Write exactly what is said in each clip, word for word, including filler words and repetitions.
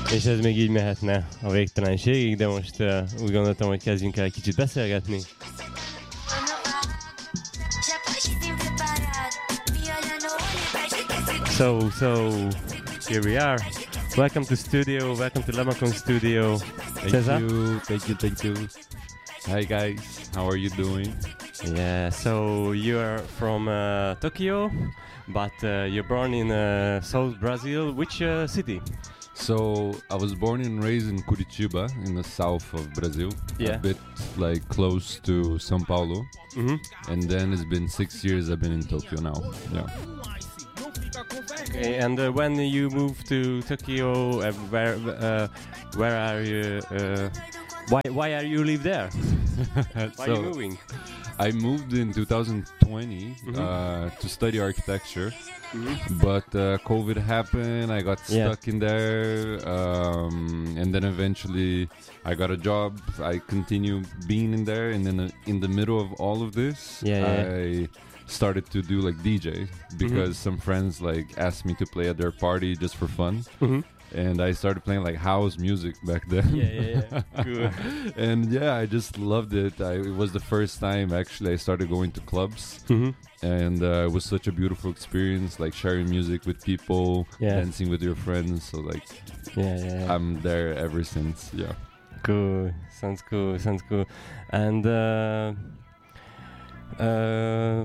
És ez még így mehetne a végtelenségig, de most uh, úgy gondoltam, hogy kezdjünk el egy kicsit beszélgetni. So, so, here we are. Welcome to studio, welcome to Lemacon studio. Thank Cesar? you, thank you, thank you. Hi guys, how are you doing? Yeah, so you are from uh, Tokyo, but uh, you're born in uh, South Brazil. Which uh, city? So I was born and raised in Curitiba, in the south of Brazil, Yeah. a bit like close to São Paulo, Mm-hmm. and then it's been six years I've been in Tokyo now. Yeah. Okay, and uh, when you moved to Tokyo, uh, where uh, where are you? Uh, why why are you live there? Why are you So moving? I moved in two thousand twenty Mhm. uh, to study architecture, Mm-hmm. but uh, COVID happened. I got Yeah. stuck in there, um, and then eventually I got a job. I continue being in there, and then uh, in the middle of all of this, Yeah, yeah. I started to do like D J because some friends like asked me to play at their party just for fun, Mm-hmm. and I started playing like house music back then. Yeah, yeah, yeah. Cool. And yeah, I just loved it. I, it was the first time actually I started going to clubs, Mm-hmm. and uh, it was such a beautiful experience, like sharing music with people, Yeah. dancing with your friends. So like Yeah, yeah, yeah. I'm there ever since. Yeah. Cool. Sounds cool. Sounds cool. And uh, uh,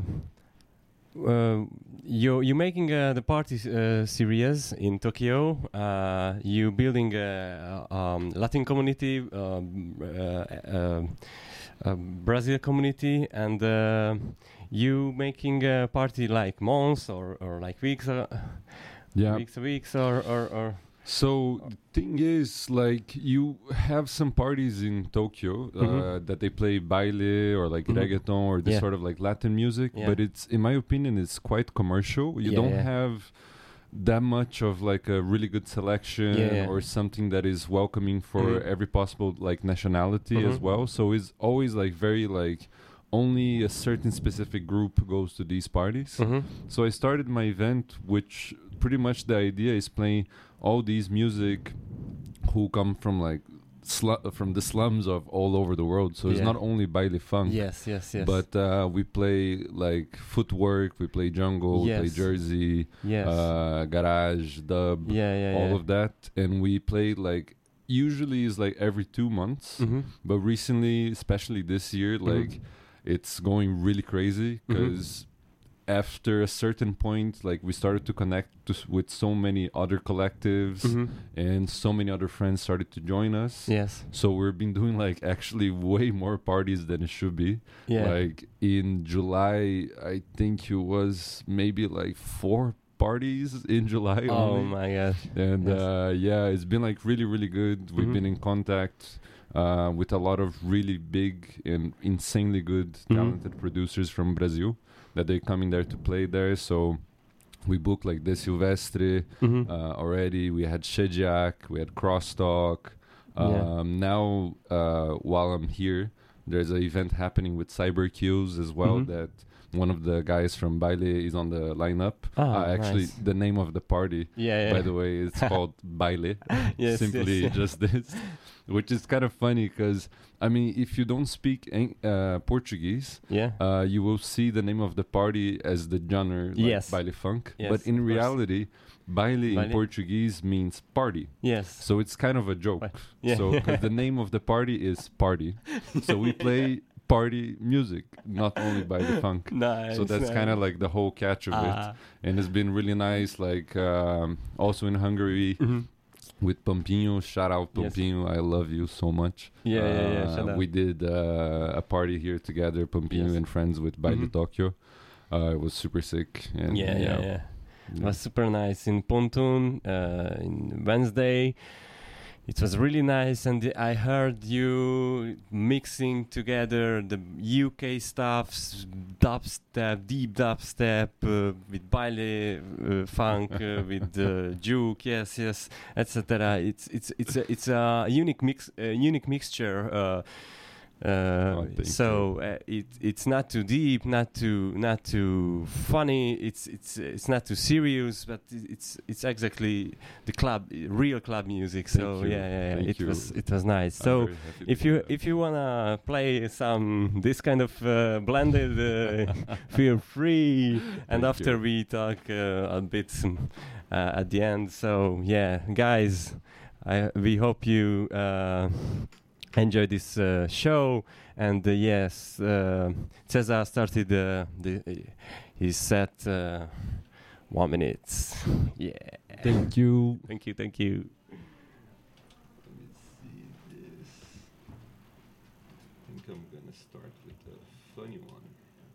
uh, you you making uh, the party uh, series in Tokyo. Uh, you building a um, Latin community, um, uh, uh, uh, Brazil community, and uh, you making a party like months or, or like weeks, uh, Yeah. weeks, weeks, or or, or So the thing is, like, you have some parties in Tokyo uh, Mhm. that they play baile or like Mhm. reggaeton or this Yeah. sort of like Latin music, Yeah. but it's, in my opinion, it's quite commercial. You Yeah, don't yeah. have that much of like a really good selection Yeah, yeah. or something that is welcoming for Mhm. every possible like nationality as Mhm. well. So it's always like very like only a certain specific group goes to these parties. Mhm. So I started my event, which pretty much the idea is playing all these music who come from like slu- from the slums of all over the world. So it's Yeah. not only baile funk, Yes, yes, yes. but uh, we play like footwork, we play jungle, we play Yes. Jersey, yes. uh, garage, dub, yeah, yeah, all yeah. of that, and we play like usually is like every two months, Mhm. but recently, especially this year, Mhm. like it's going really crazy Mhm. because after a certain point, like we started to connect to, s- with so many other collectives, Mhm. and so many other friends started to join us. Yes. So we've been doing like actually way more parties than it should be. Yeah. Like in July, I think it was maybe like four parties in July oh only. my gosh. And Yes. uh, yeah, it's been like really, really good. We've Mhm. been in contact uh, with a lot of really big and insanely good, Mhm. talented producers from Brazil that they come in there to play there. So we booked like De Silvestre Mhm. uh, already. We had Shediak, we had Crosstalk. Um, Yeah. Now, uh, while I'm here, there's an event happening with Cybercues as well. Mhm. That one of the guys from Baile is on the lineup. Ah, uh, actually, nice. the name of the party, Yeah, yeah. by the way, it's called Baile. Yes, Simply yes. just this, which is kind of funny because I mean, if you don't speak Eng- uh, Portuguese, Yeah. uh, you will see the name of the party as the genre, like Yes. baile funk. Yes, but in of course. reality, baile in Baile. Portuguese means party. Yes. So it's kind of a joke. Right. Yeah. So 'cause the name of the party is party, so we play party music, not only baile funk. Nice. So that's kind of like the whole catch of Ah. it, and it's been really nice. Like um, also in Hungary Mhm. with Pampinho. Shout out Yes. Pampinho, I love you so much. Yeah, yeah, yeah, Uh, shout out. We did uh, a party here together, Pampinho Yes. and friends with Baile Mhm. Tokyo. Uh, it was super sick. And Yeah, yeah, yeah. It yeah. was super nice in Pontoon uh, in Wednesday. It was really nice, and I heard you mixing together the U K stuffs, dubstep, deep dubstep, uh, with baile uh, funk, uh, with uh, juke, yes, yes, et cetera. It's it's it's a it's a unique mix, uh, unique mixture. Uh, Uh, thank so uh, it it's not too deep, not too not too funny. It's it's it's not too serious, but i- it's it's exactly the club, real club music. Thank So you. yeah, yeah, yeah. Thank it you. was it was nice. I'm So very happy to if hear you that. if you wanna play some this kind of uh, blended, uh, feel free. And Thank after you. we talk uh, a bit um, uh, at the end. So yeah, guys, I we hope you uh, enjoy this uh, show. And uh, yes, uh, Cesar started uh, the his set uh, one minute. Yeah. Thank you. Thank you. Thank you. Let me see this. I think I'm gonna start with a funny one.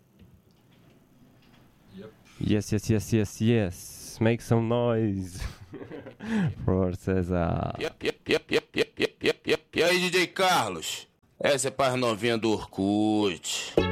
Yep. Yes, yes, yes, yes, yes. Make some noise for Cesar. Yep, yep, yep, yep, yep, yep, yep, yep. E aí, D J Carlos? Essa é para novinha do Orkut.